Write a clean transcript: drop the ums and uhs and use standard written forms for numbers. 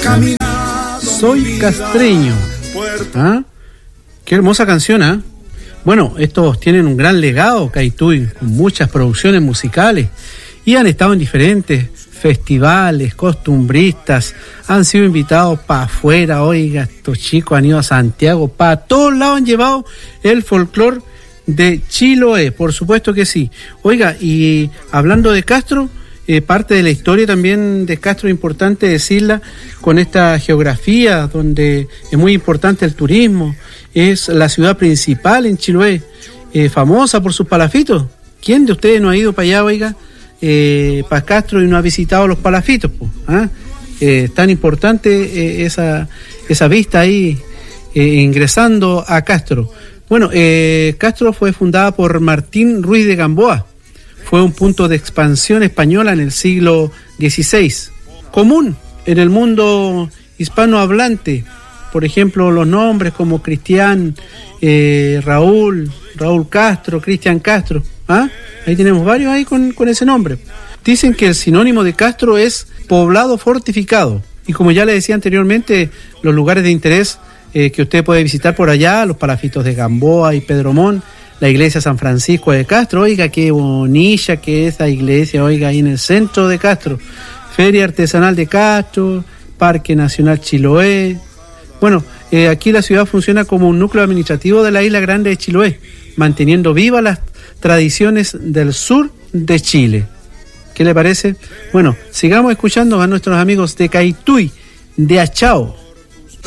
Soy castreño. ¿Ah? Qué hermosa canción, ¿ah? Bueno, estos tienen un gran legado, Caituy, con muchas producciones musicales y han estado en diferentes festivales, costumbristas, han sido invitados para afuera. Oiga, estos chicos han ido a Santiago, para todos lados han llevado el folclore de Chiloé, por supuesto que sí. Oiga, y hablando de Castro, parte de la historia también de Castro es importante decirla, con esta geografía donde es muy importante el turismo, es la ciudad principal en Chiloé, famosa por sus palafitos. ¿Quién de ustedes no ha ido para allá, oiga, para Castro y no ha visitado los palafitos? ¿Ah? Tan importante esa vista ahí, ingresando a Castro. Bueno, Castro fue fundada por Martín Ruiz de Gamboa. Fue un punto de expansión española en el siglo XVI. Común en el mundo hispanohablante. Por ejemplo, los nombres como Cristian, Raúl Castro, Cristian Castro. ¿Ah? Ahí tenemos varios ahí con ese nombre. Dicen que el sinónimo de Castro es poblado fortificado. Y como ya le decía anteriormente, los lugares de interés que usted puede visitar por allá, los palafitos de Gamboa y Pedromón, la iglesia San Francisco de Castro, oiga, qué bonita que es esa iglesia, oiga, ahí en el centro de Castro. Feria Artesanal de Castro, Parque Nacional Chiloé. Bueno, aquí la ciudad funciona como un núcleo administrativo de la isla grande de Chiloé, manteniendo vivas las tradiciones del sur de Chile. ¿Qué le parece? Bueno, sigamos escuchando a nuestros amigos de Caituy, de Achao.